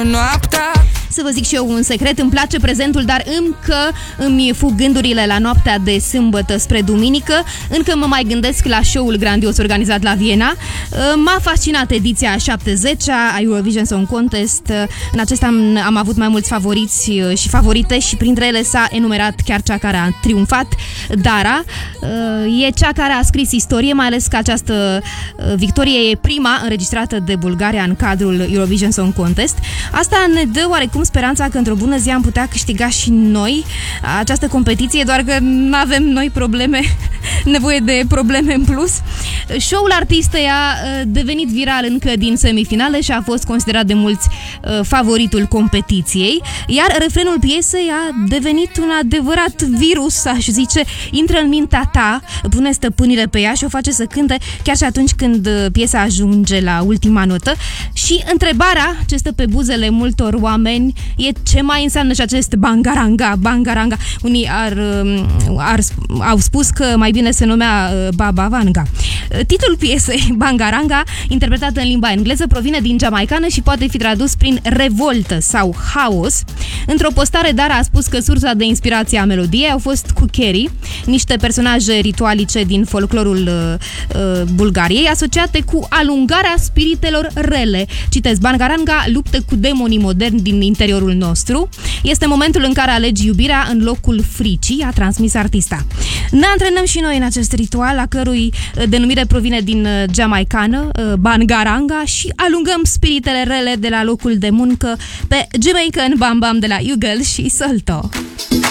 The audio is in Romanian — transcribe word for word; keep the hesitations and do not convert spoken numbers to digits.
noaptea. Să vă zic și eu un secret, îmi place prezentul, dar încă îmi fug gândurile la noaptea de sâmbătă spre duminică. Încă mă mai gândesc la show-ul grandios organizat la Viena. M-a fascinat ediția a șaptezecea a Eurovision Song Contest. În acesta am, am avut mai mulți favoriți și favorite și printre ele s-a enumerat chiar cea care a triumfat, Dara. E cea care a scris istorie, mai ales că această victorie e prima înregistrată de Bulgaria în cadrul Eurovision Song Contest. Asta ne dă oarecum speranța că într-o bună zi am putea câștiga și noi această competiție, doar că nu avem noi probleme, nevoie de probleme în plus. Show-ul artistei a devenit viral încă din semifinale și a fost considerat de mulți favoritul competiției, iar refrenul piesei a devenit un adevărat virus, aș zice, intră în mintea ta, pune stăpânire pe ea și o face să cânte chiar și atunci când piesa ajunge la ultima notă. Și întrebarea ce stă pe buzele multor oameni e ce mai înseamnă și acest bangaranga, bangaranga. Unii ar, ar, au spus că mai bine se numea Baba Vanga. Titlul piesei, Bangaranga, interpretată în limba engleză, provine din jamaicană și poate fi tradus prin revoltă sau haos. Într-o postare, Dara a spus că sursa de inspirație a melodiei au fost Kukeri, niște personaje ritualice din folclorul uh, uh, Bulgariei, asociate cu alungarea spiritelor rele. Citez, Bangaranga luptă cu demonii moderni din interiorul nostru. Este momentul în care alegi iubirea în locul fricii, a transmis artista. Ne antrenăm și noi în acest ritual, a cărui denumire provine din jamaicană, Bangaranga, și alungăm spiritele rele de la locul de muncă pe Jamaican Bam Bam de la Ugel și Salto.